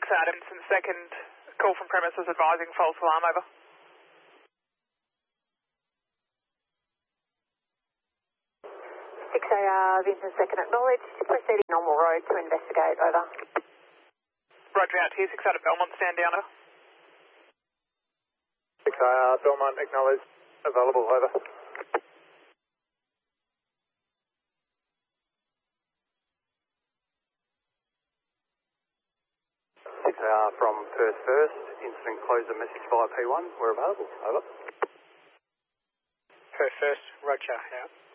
Adamson, second call from premises advising false alarm, over. 6AR, Vincent second acknowledged, proceeding normal road to investigate, over. Roger out here, 6 out of Belmont, stand down, over. 6AR, Belmont acknowledged, available, over. 6AR from Perth First, incident closure message via P1, we're available, over. Perth First, Roger, out.